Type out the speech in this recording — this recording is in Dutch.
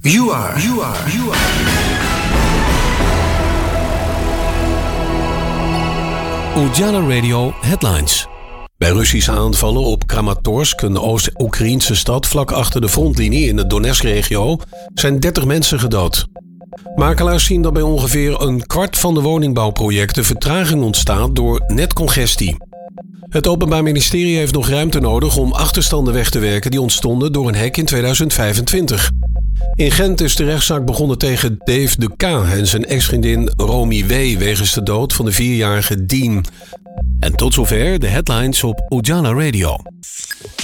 You are. Ujala Radio Headlines. Bij Russische aanvallen op Kramatorsk, een Oost-Oekraïnse stad vlak achter de frontlinie in de Donetsk-regio, zijn 30 mensen gedood. Makelaars zien dat bij ongeveer een kwart van de woningbouwprojecten vertraging ontstaat door netcongestie. Het Openbaar Ministerie heeft nog ruimte nodig om achterstanden weg te werken die ontstonden door een hek in 2025. In Gent is de rechtszaak begonnen tegen Dave de K. en zijn ex-vriendin Romy W. wegens de dood van de 4-jarige Dean. En tot zover de headlines op Ujala Radio.